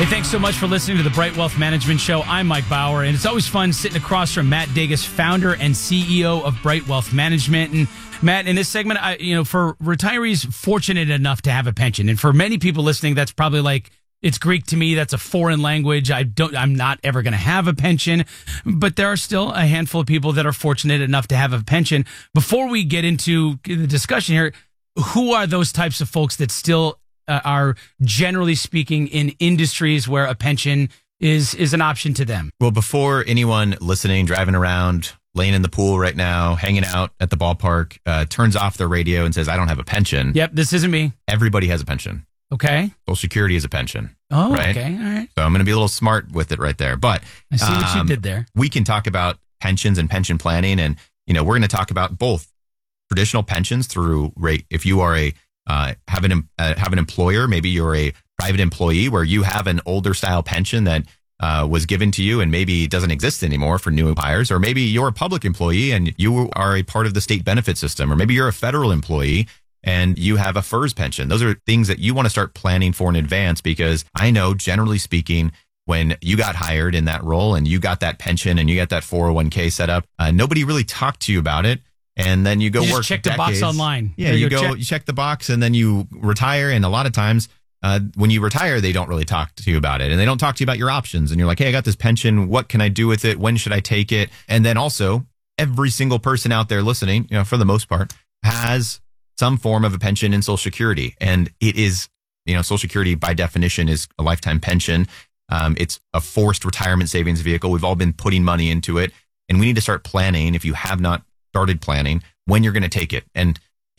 Hey, thanks so much for listening to the Bright Wealth Management Show. I'm Mike Bauer, and it's always fun sitting across from Matt Degas, founder and CEO of Bright Wealth Management. And Matt, in this segment, for retirees fortunate enough to have a pension, and for many people listening, that's probably like, it's Greek to me. That's a foreign language. I'm not ever going to have a pension, but there are still a handful of people that are fortunate enough to have a pension. Before we get into the discussion here, who are those types of folks that still are, generally speaking, in industries where a pension is an option to them? Well, before anyone listening, driving around, laying in the pool right now, hanging out at the ballpark, turns off their radio and says, I don't have a pension. Yep, this isn't me. Everybody has a pension. Okay. Social Security is a pension. Oh, right? Okay. All right. So I'm going to be a little smart with it right there. But I see what you did there. We can talk about pensions and pension planning. And, we're going to talk about both traditional pensions through rate. If you are have an employer, maybe you're a private employee where you have an older style pension that was given to you and maybe doesn't exist anymore for new hires, or maybe you're a public employee and you are a part of the state benefit system, or maybe you're a federal employee and you have a FERS pension. Those are things that you want to start planning for in advance, because I know, generally speaking, when you got hired in that role and you got that pension and you got that 401k set up, nobody really talked to you about it. And then you go you work. Just check decades. the box online. Yeah, you check the box and then you retire. And a lot of times when you retire, they don't really talk to you about it. And they don't talk to you about your options. And you're like, hey, I got this pension. What can I do with it? When should I take it? And then also, every single person out there listening, for the most part, has some form of a pension in Social Security. And it is, Social Security by definition is a lifetime pension. It's a forced retirement savings vehicle. We've all been putting money into it. And we need to start planning, if you have not started planning, when you're going to take it. And